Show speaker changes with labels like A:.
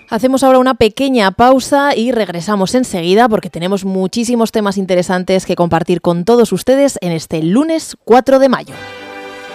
A: Hacemos ahora una pequeña pausa y regresamos enseguida porque tenemos muchísimos temas interesantes que compartir con todos ustedes en este lunes 4 de mayo.